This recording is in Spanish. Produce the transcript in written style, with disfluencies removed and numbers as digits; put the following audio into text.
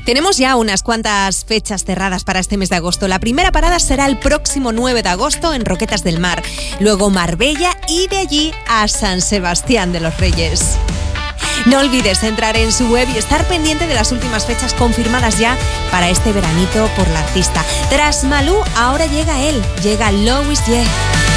Tenemos ya unas cuantas fechas cerradas para este mes de agosto. La primera parada será el próximo 9 de agosto en Roquetas del Mar, luego Marbella y de allí a San Sebastián de los Reyes. No olvides entrar en su web y estar pendiente de las últimas fechas confirmadas ya para este veranito por la artista. Tras Malú, ahora llega él, llega Louis J.